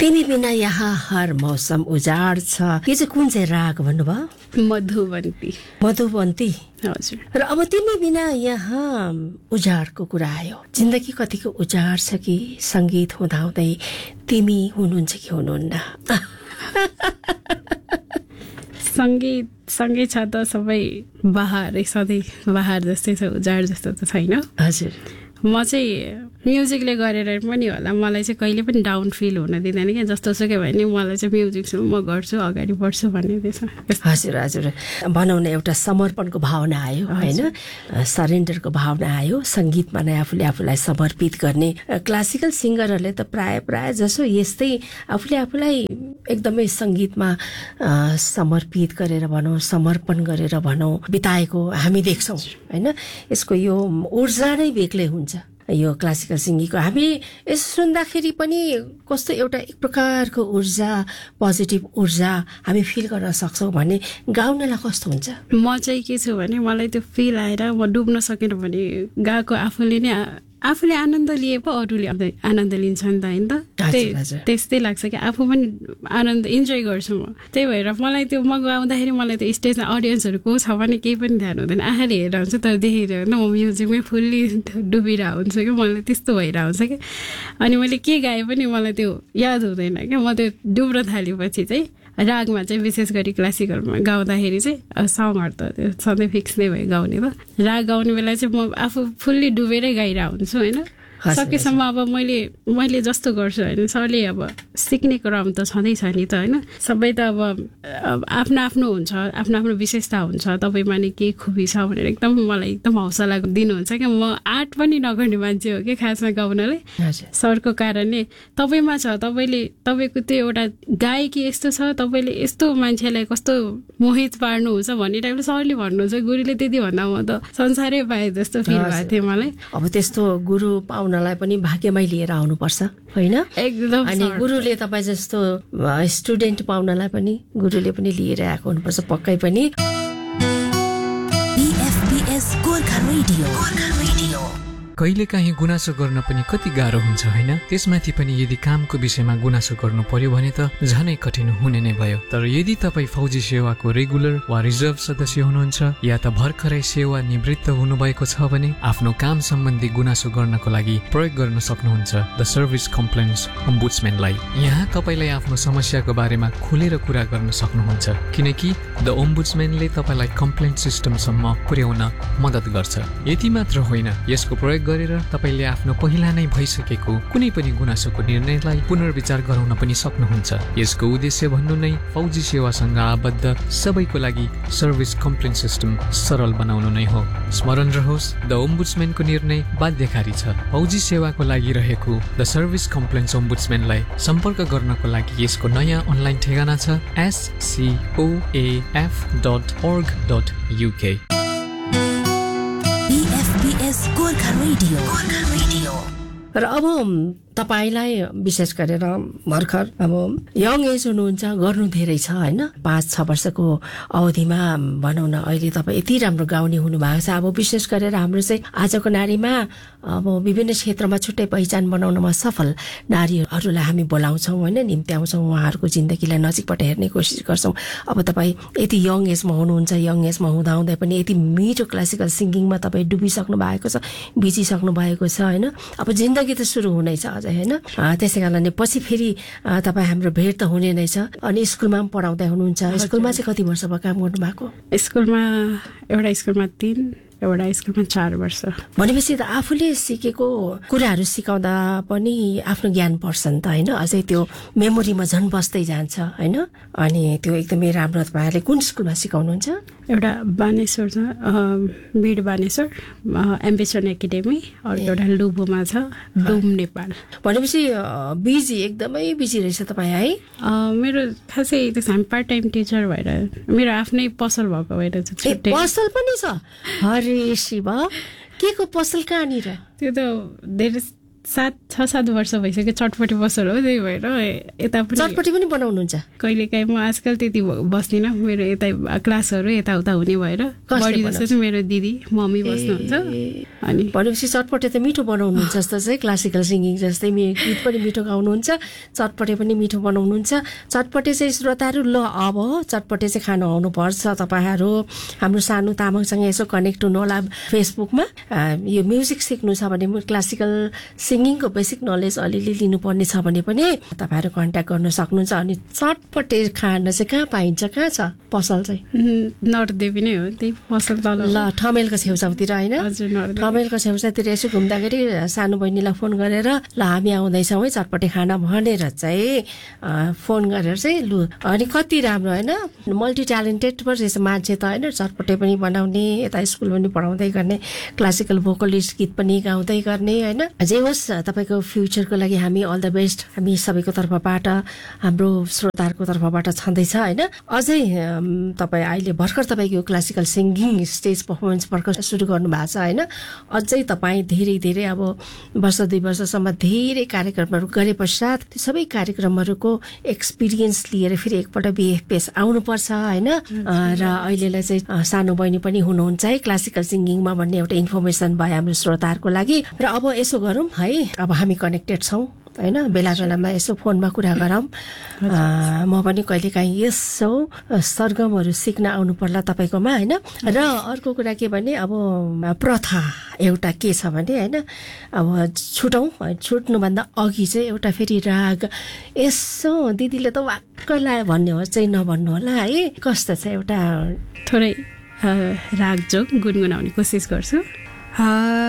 तिमी बिना यहाँ हर मौसम उजाड छ। यो चाहिँ कुन चाहिँ राग भन्नुभयो? मधुवन्ती। मधुवन्ती, हजुर। र अब तिमी बिना यहाँ उजाडको कुरा आयो। जिन्दगी कतिको उजाड छ कि संगीत हुँदाहुँदै तिमी हुनुहुन्छ कि हुनुहुन्न? सँगै छ त सबै बहारै, सधैँ बहार जस्तै छ, उजाड जस्तो त छैन। हजुर। म चाहिँ म्युजिकले गरेर पनि होला, मलाई चाहिँ कहिले पनि डाउन फिल हुन दिँदैन क्या। जस्तो सुकै भयो नि मलाई चाहिँ म्युजिक म गर्छु, अगाडि बढ्छु भन्ने त्यसमा। हजुर हजुर, भनौँ न एउटा समर्पणको भावना आयो होइन, सरेन्डरको भावना आयो। सङ्गीतमा नै आफूले आफूलाई समर्पित गर्ने। क्लासिकल सिङ्गरहरूले त प्राय जसो यस्तै आफूले आफूलाई एकदमै सङ्गीतमा समर्पित गरेर भनौँ, समर्पण गरेर भनौँ बिताएको हामी देख्छौँ होइन। यसको यो ऊर्जा नै बेग्लै हुन्छ यो क्लासिकल सिङ्गिङको। हामी यसो सुन्दाखेरि पनि कस्तो एउटा एक प्रकारको ऊर्जा, पोजिटिभ ऊर्जा हामी फिल गर्न सक्छौँ भने गाउनलाई कस्तो हुन्छ? म चाहिँ के छु भने मलाई त्यो फिल आएर म डुब्न सकेन भने गाएको आफूले आनन्द लिए पो अरूले आनन्द लिन्छ नि त होइन त। त्यस्तै लाग्छ कि आफू पनि आनन्द इन्जोय गर्छु म। त्यही भएर मलाई त्यो म गाउँदाखेरि मलाई त्यो स्टेजमा अडियन्सहरू को छ भने केही पनि ध्यान हुँदैन, आँखाले हेरेर हुन्छ तर देखिरहेको म म्युजिकमै फुल्ली डुबिरहेको हुन्छ कि मलाई त्यस्तो भइरहेको हुन्छ कि। अनि मैले के गाएँ पनि मलाई त्यो याद हुँदैन क्या। म त्यो डुब्न थालेपछि चाहिँ रागमा चाहिँ विशेष गरी क्लासिकलमा गाउँदाखेरि चाहिँ सङहरू त त्यो सधैँ फिक्स नै भयो गाउने त। राग गाउने बेला चाहिँ म आफू फुल्ली डुबेरै गाइरहेको हुन्छु होइन। सकेसम्म अब मैले जस्तो गर्छु होइन, सरले अब सिक्ने क्रम त छँदैछ नि त होइन। सबै त अब आफ्नो आफ्नो हुन्छ, आफ्नो आफ्नो विशेषता हुन्छ, तपाईँमा नि के खुबी छ भनेर एकदम मलाई एकदम हौसला दिनुहुन्छ क्या। म आर्ट पनि नगर्ने मान्छे हो कि खासमा गाउनले। सरको कारणले तपाईँमा छ, तपाईँको त्यो एउटा गायकी यस्तो छ, तपाईँले यस्तो मान्छेलाई कस्तो मोहित पार्नुहुन्छ भन्ने टाइपले सरले भन्नुहुन्छ। गुरुले त्यति भन्दा म त संसारै पाएँ जस्तो फिल भएको थियो मलाई। अब त्यस्तो गुरु पाउनलाई पनि भाग्यमै लिएर आउनुपर्छ होइन एकदम। अनि गुरुले तपाईँ जस्तो स्टुडेन्ट पाउनलाई पनि गुरुले पनि लिएर आएको हुनुपर्छ पक्कै पनि। कहिलेकाहीँ गुनासो गर्न पनि कति गाह्रो हुन्छ होइन। त्यसमाथि पनि यदि कामको विषयमा गुनासो गर्नु पर्यो भने त झनै कठिन हुने नै भयो। तर यदि तपाईँ फौजी सेवाको रेगुलर वा रिजर्भ सदस्य हुनुहुन्छ या त भर्खरै सेवा निवृत्त हुनुभएको छ भने आफ्नो काम सम्बन्धी गुनासो गर्नको लागि प्रयोग गर्न सक्नुहुन्छ द सर्भिस कम्प्लेन्स ओम्बुड्सम्यानलाई। यहाँ तपाईँलाई आफ्नो समस्याको बारेमा खुलेर कुरा गर्न सक्नुहुन्छ किनकि द ओम्बुड्सम्यानले तपाईँलाई कम्प्लेन्ट सिस्टमसम्म पुर्याउन मद्दत गर्छ। यति मात्र होइन, यसको प्रयोग गरेर तपाईले आफ्नो पहिला नै भइसकेको कुनै पनि गुनासोको निर्णयलाई पुनर्विचार गराउन पनि सक्नुहुन्छ। यसको उद्देश्य भन्नु नै फौजी सेवासँग आबद्ध सबैको लागि सर्भिस कम्प्लेन सिस्टम सरल बनाउनु नै हो। स्मरण रहोस्, द ओम्बुड्सम्यानको निर्णय बाध्यकारी छ। फौजी सेवाको लागि रहेको द सर्भिस कम्प्लेन्स ओम्बुड्सम्यानलाई सम्पर्क गर्नको लागि यसको नयाँ अनलाइन ठेगाना छ scoaf.org.uk। र अब तपाईलाई विशेष गरेर भर्खर अब यङ एज हुनुहुन्छ, गर्नु धेरै छ होइन। 5-6 वर्षको अवधिमा भनौँ न अहिले तपाईँ यति राम्रो गाउने हुनुभएको छ। अब विशेष गरेर हाम्रो चाहिँ आजको नारीमा अब विभिन्न क्षेत्रमा छुट्टै पहिचान बनाउनमा सफल नारीहरूलाई हामी बोलाउँछौँ होइन, निम्त्याउँछौँ, उहाँहरूको जिन्दगीलाई नजिकबाट हेर्ने कोसिस गर्छौँ। अब तपाईँ यति यङ एजमा हुनुहुन्छ, यङ एजमा हुँदाहुँदै पनि यति मिठो क्लासिकल सिङ्गिङमा तपाईँ डुबिसक्नु भएको छ, बिचिसक्नु भएको छ होइन। अब जिन्दगी त सुरु हुनेछ अझै होइन। त्यसै कारणले पछि फेरि तपाईँ हाम्रो भेट त हुने नै छ। अनि स्कुलमा पनि पढाउँदै हुनुहुन्छ। स्कुलमा चाहिँ कति वर्ष भयो काम गर्नु भएको? स्कुलमा एउटा स्कुलमा 3, एउटा स्कुलमा 4 वर्ष। भनेपछि त आफूले सिकेको कुराहरू सिकाउँदा पनि आफ्नो ज्ञान बढ्छ नि त होइन, अझै त्यो मेमोरीमा झन् बस्दै जान्छ होइन। अनि त्यो एकदमै राम्रो। तपाईँहरूले कुन स्कुलमा सिकाउनुहुन्छ? एउटा बानेश्वर छ, बिड बानेश्वर एम्बिसन एकाडेमी, अरू एउटा लुबुमा छ, डुम नेपाल। भनेपछि बिजी, एकदमै बिजी रहेछ तपाईँ है? मेरो खासै त्यसो हामी पार्ट टाइम टिचर भएर मेरो आफ्नै पसल भएको भएर चाहिँ। पसल पनि छ? हरे शिव, के को पसल कहाँनिर? त्यो त धेरै 6-7 वर्ष भइसक्यो चटपटे पसल हो, त्यही भएर यता पनि चटपटे पनि बनाउनुहुन्छ? कहिलेकाहीँ म आजकल त्यति बस्दिनँ, मेरो यता क्लासहरू यताउता हुने भएर बढी जस्तो चाहिँ मेरो दिदी मम्मी बस्नुहुन्छ। अनि भनेपछि चटपटे त मिठो बनाउनुहुन्छ जस्तो चाहिँ, क्लासिकल सिङ्गिङ जस्तै गीत पनि मिठो गाउनुहुन्छ, चटपटे पनि मिठो बनाउनुहुन्छ। चटपटे चाहिँ श्रोताहरू ल अब चटपटे चाहिँ खानु आउनुपर्छ तपाईँहरू। हाम्रो सानो तामाङसँग यसो कनेक्ट हुनु होला फेसबुकमा। यो म्युजिक सिक्नु छ भने, क्लासिकल सिङ्गिङको बेसिक नलेज अलिअलि लिनुपर्ने छ भने पनि तपाईँहरू कन्ट्याक्ट गर्न सक्नुहुन्छ। अनि चटपटे खान चाहिँ कहाँ पाइन्छ, कहाँ छ पसल चाहिँ? नरदेवी नै हो, त्यही पसल तल ल ठमेलको छेउछाउतिर होइन? ठमेलको छेउछाउतिर यसो घुम्दाखेरि सानो बहिनीलाई फोन गरेर ल हामी आउँदैछौँ है चटपटे खाना भनेर चाहिँ फोन गरेर चाहिँ लु। अनि कति राम्रो होइन, मल्टी ट्यालेन्टेड पो रहेछ मान्छे त होइन। चटपटे पनि बनाउने, यता स्कुल पनि पढाउँदै गर्ने, क्लासिकल भोकलिस्ट गीत पनि गाउँदै गर्ने होइन। जे होस् तपाईँको फ्युचरको लागि हामी अल द बेस्ट हामी सबैको तर्फबाट, हाम्रो श्रोताहरूको तर्फबाट छँदैछ होइन। अझै तपाईँ अहिले भर्खर तपाईँको क्लासिकल सिङ्गिङ स्टेज पर्फर्मेन्स भर्खर सुरु गर्नु भएको छ होइन। अझै तपाईँ धेरै धेरै अब वर्ष 2 वर्षसम्म धेरै कार्यक्रमहरू गरे पश्चात त्यो सबै कार्यक्रमहरूको एक्सपिरियन्स लिएर फेरि एकपल्ट बिएफपिएस आउनुपर्छ होइन। र अहिलेलाई चाहिँ सानो बहिनी पनि हुनुहुन्छ है क्लासिकल सिङ्गिङमा भन्ने एउटा इन्फर्मेसन भयो हाम्रो श्रोताहरूको लागि। र अब यसो गरौँ है, अब हामी कनेक्टेड छौँ होइन, बेला बेलामा यसो फोनमा कुरा गरौँ। म पनि कहिलेकाहीँ यसो सरगमहरू सिक्न आउनु पर्ला तपाईँकोमा होइन। र अर्को कुरा के भने अब प्रथा एउटा के छ भने होइन, अब छुट्नुभन्दा अघि चाहिँ एउटा फेरि राग यसो दिदीले त वाक्क लायो भन्ने हो चाहिँ नभन्नु होला है, कस्तो छ एउटा थोरै राग जो गुनगुनाउने कोसिस गर्छु।